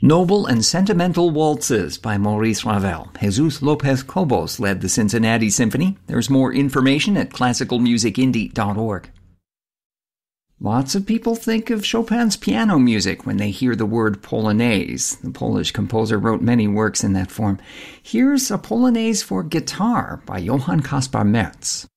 Noble and Sentimental Waltzes by Maurice Ravel. Jesus Lopez Cobos led the Cincinnati Symphony. There's more information at classicalmusicindie.org. Lots of people think of Chopin's piano music when they hear the word Polonaise. The Polish composer wrote many works in that form. Here's a Polonaise for guitar by Johann Caspar Metz.